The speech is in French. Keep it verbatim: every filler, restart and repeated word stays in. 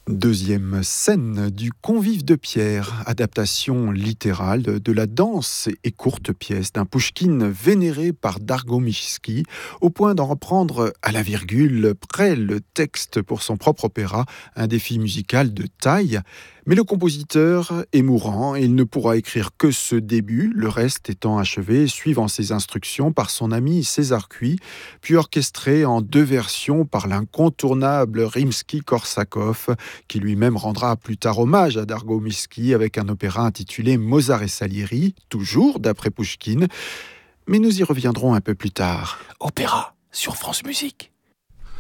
Deuxième scène du Convive de Pierre, adaptation littérale de la dense et courte pièce d'un Pouchkine vénéré par Dargomichski, au point d'en reprendre à la virgule près le texte pour son propre opéra, un défi musical de taille. Mais le compositeur est mourant et il ne pourra écrire que ce début, le reste étant achevé suivant ses instructions par son ami César Cui, puis orchestré en deux versions par l'incontournable Rimsky-Korsakov, qui lui-même rendra plus tard hommage à Dargomichski avec un opéra intitulé Mozart et Salieri, toujours d'après Pouchkine, mais nous y reviendrons un peu plus tard. Opéra sur France Musique.